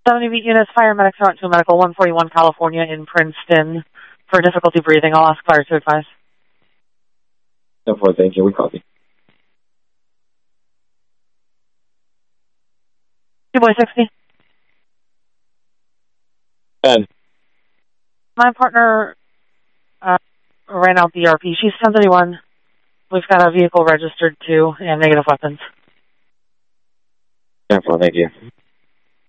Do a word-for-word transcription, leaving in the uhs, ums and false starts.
seventy beat units, fire medics are to medical one forty-one California in Princeton for difficulty breathing. I'll ask fire to advise. ten four, thank you. We copy. Two boy sixty. ten. My partner uh, ran out the R P. She's ten thirty-one. We've got a vehicle registered to and negative weapons. ten four, thank you.